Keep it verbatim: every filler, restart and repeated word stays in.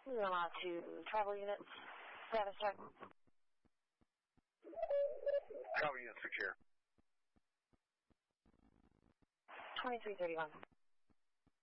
Moving on to travel units. Status check. Travel unit secure. twenty-three thirty-one.